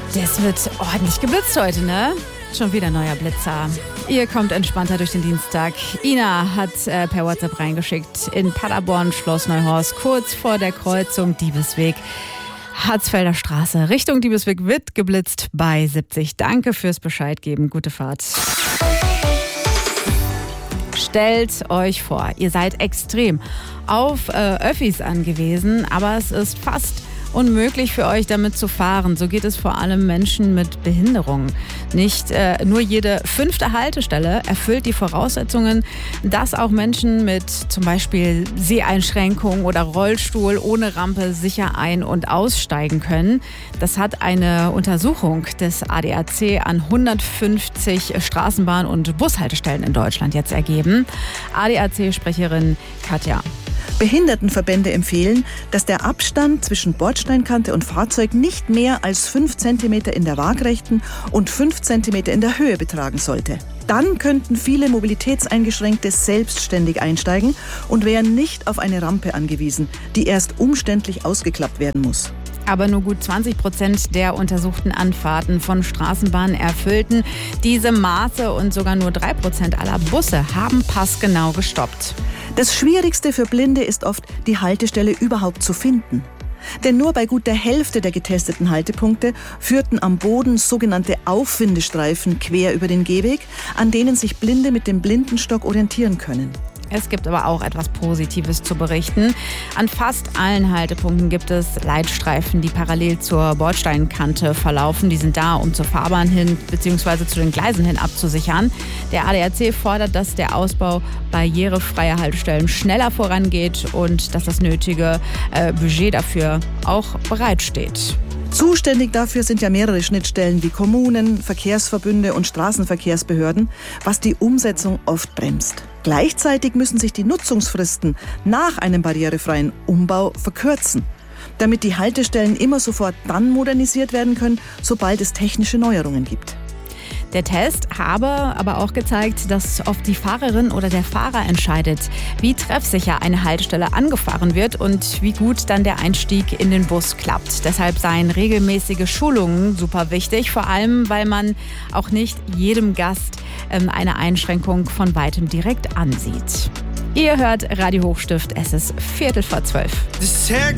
Das wird ordentlich geblitzt heute, ne? Schon wieder neuer Blitzer. Ihr kommt entspannter durch den Dienstag. Ina hat per WhatsApp reingeschickt. In Paderborn, Schloss Neuhorst, kurz vor der Kreuzung Diebesweg. Harzfelder Straße, Richtung Diebesweg wird geblitzt bei 70. Danke fürs Bescheid geben. Gute Fahrt. Stellt euch vor, ihr seid extrem auf Öffis angewiesen, aber es ist fast unmöglich für euch damit zu fahren. So geht es vor allem Menschen mit Behinderungen. Nicht nur jede 5. Haltestelle erfüllt die Voraussetzungen, dass auch Menschen mit zum Beispiel Seheinschränkungen oder Rollstuhl ohne Rampe sicher ein- und aussteigen können. Das hat eine Untersuchung des ADAC an 150 Straßenbahn- und Bushaltestellen in Deutschland jetzt ergeben. ADAC-Sprecherin Katja. Behindertenverbände empfehlen, dass der Abstand zwischen Bordsteinkante und Fahrzeug nicht mehr als 5 cm in der Waagrechten und 5 cm in der Höhe betragen sollte. Dann könnten viele Mobilitätseingeschränkte selbstständig einsteigen und wären nicht auf eine Rampe angewiesen, die erst umständlich ausgeklappt werden muss. Aber nur gut 20% der untersuchten Anfahrten von Straßenbahnen erfüllten diese Maße und sogar nur 3% aller Busse haben passgenau gestoppt. Das Schwierigste für Blinde ist oft, die Haltestelle überhaupt zu finden. Denn nur bei gut der Hälfte der getesteten Haltepunkte führten am Boden sogenannte Auffindestreifen quer über den Gehweg, an denen sich Blinde mit dem Blindenstock orientieren können. Es gibt aber auch etwas Positives zu berichten. An fast allen Haltepunkten gibt es Leitstreifen, die parallel zur Bordsteinkante verlaufen. Die sind da, um zur Fahrbahn hin bzw. zu den Gleisen hin abzusichern. Der ADAC fordert, dass der Ausbau barrierefreier Haltestellen schneller vorangeht und dass das nötige Budget dafür auch bereitsteht. Zuständig dafür sind ja mehrere Schnittstellen wie Kommunen, Verkehrsverbünde und Straßenverkehrsbehörden, was die Umsetzung oft bremst. Gleichzeitig müssen sich die Nutzungsfristen nach einem barrierefreien Umbau verkürzen, damit die Haltestellen immer sofort dann modernisiert werden können, sobald es technische Neuerungen gibt. Der Test habe aber auch gezeigt, dass oft die Fahrerin oder der Fahrer entscheidet, wie treffsicher eine Haltestelle angefahren wird und wie gut dann der Einstieg in den Bus klappt. Deshalb seien regelmäßige Schulungen super wichtig, vor allem weil man auch nicht jedem Gast eine Einschränkung von weitem direkt ansieht. Ihr hört Radio Hochstift, es ist 12:15.